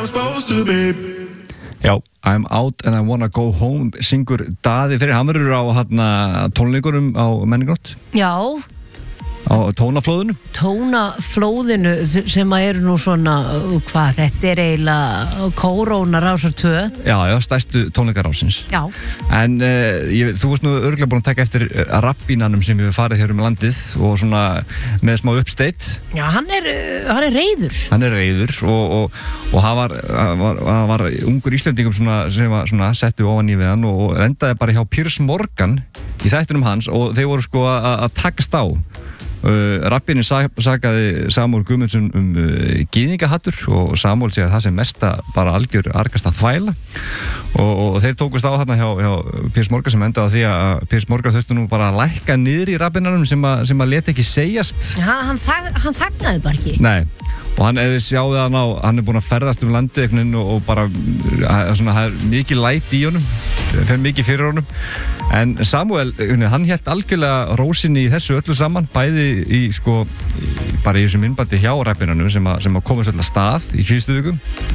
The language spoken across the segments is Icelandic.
I'm supposed to be. Já, I'm out and I wanna go home syngur Daði fyrir, hann verður á tónleikunum á Menningarnótt Já, á tónaflóðinu sem að eru nú svona hvað, þetta eiginlega Kóróna Rásar 2 Já, stærstu tónleikar ásins Já. En þú veist nú örugglega búin að taka eftir rabbínanum sem við farið hér landið og svona með smá uppsteitt Já, hann er reiður Hann er reiður og hann var ungur Íslendingum sem var svona settu ofan í við hann og endaði bara hjá Piers Morgan í þættunum hans og þeir voru sko að takast á Rabbinin sakaði Samúel Guðmundsson gyðingahattur og Samúel segir að það sem mesta bara algjör argasta þvæla og þeir tókust á þarna hjá Piers Morgan sem endaði á því að Piers Morgan þurfti nú bara að lækka niður í Rabbinanum sem að leta ekki segjast Hann þagnaði bara ekki Nei og hann eða sjáði hann er búin að ferðast landið og bara svona, það er mikið læt í honum fer mikið fyrir honum en Samúel, hann hélt algjörlega rósinni í þessu öllu saman bæði bara í þessum innbandi hjá Rabbinanum sem að komast alltaf stað í síðustu vikum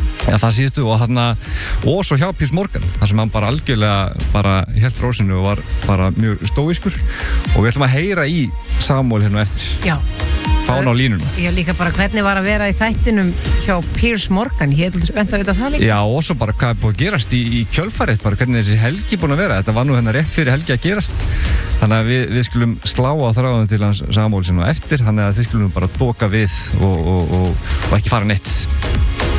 og svo hjá Piers Morgan þar sem hann bara algjörlega bara hélt rósinni og var bara mjög stóískur og við ætlum að heyra í Samúel hérna eftir Já Fána á línuna. Já, líka bara hvernig var að vera í þættinum hjá Piers Morgan, ég er alltaf spennt að vita það líka. Já, og svo bara hvað er búið að gerast í kjölfarið, bara hvernig þessi helgi búin að vera. Þetta var nú rétt fyrir helgi að gerast. Þannig að við skulum slá á þráðum til hans Samúel sem á eftir, þannig að þið skulum bara doka við og ekki fara neitt.